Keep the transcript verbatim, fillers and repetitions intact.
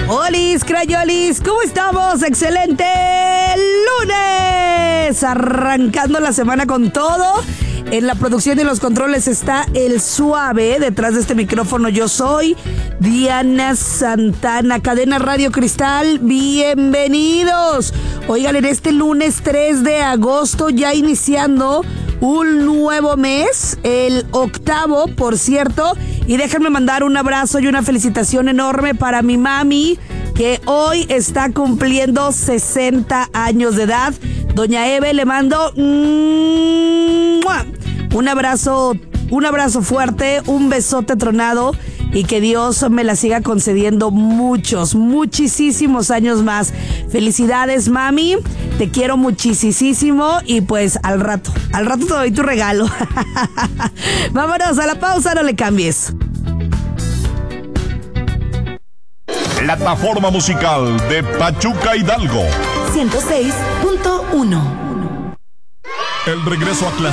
Olis, crayolis, ¿cómo estamos? ¡Excelente lunes! Arrancando la semana con todo. En la producción y los controles está el Suave. Detrás de este micrófono yo soy Diana Santana. Cadena Radio Cristal, bienvenidos. Oigan, en este lunes tres de agosto, ya iniciando un nuevo mes, el octavo, por cierto. Y déjenme mandar un abrazo y una felicitación enorme para mi mami, que hoy está cumpliendo sesenta años de edad. Doña Eve, le mando ¡mua! un abrazo, un abrazo fuerte, un besote tronado, y que Dios me la siga concediendo muchos, muchísimos años más. Felicidades, mami, te quiero muchísimo, y pues al rato, al rato te doy tu regalo. Vámonos a la pausa, no le cambies. Plataforma musical de Pachuca Hidalgo. ciento seis punto uno. El regreso a clase.